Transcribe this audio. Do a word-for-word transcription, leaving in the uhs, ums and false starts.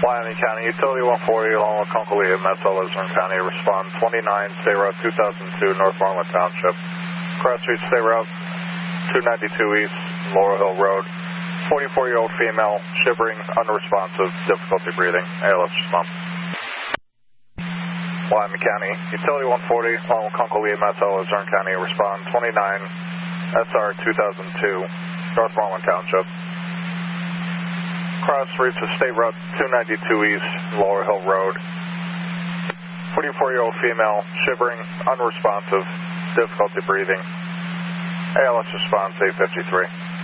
Miami County, Utility one forty, along with Concolita, Metro Luzerne County, respond twenty-nine, State Route two thousand two, North Marlin Township. Cross Street, State Route two ninety-two East, Laurel Hill Road. forty-four-year-old female, shivering, unresponsive, difficulty breathing. A L S response. Miami County, Utility one forty, along with Concolita, Metro Luzerne County, respond twenty-nine, S R two thousand two, North Marlin Township. Cross Street to State Route two ninety-two East, Laurel Hill Road. forty-four-year-old female, shivering, unresponsive, difficulty breathing. A L S response eight fifty-three.